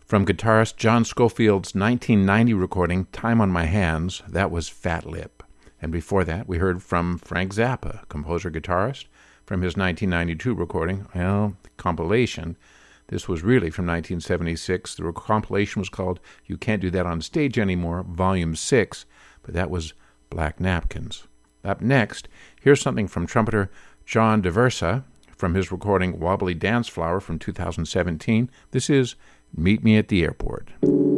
From guitarist John Scofield's 1990 recording, Time on My Hands, that was Fat Lip. And before that, we heard from Frank Zappa, composer-guitarist, from his 1992 recording, compilation. This was really from 1976. The compilation was called You Can't Do That on Stage Anymore, Volume 6, but that was Black Napkins. Up next, here's something from trumpeter John DeVersa from his recording Wobbly Dance Flower from 2017. This is Meet Me at the Airport.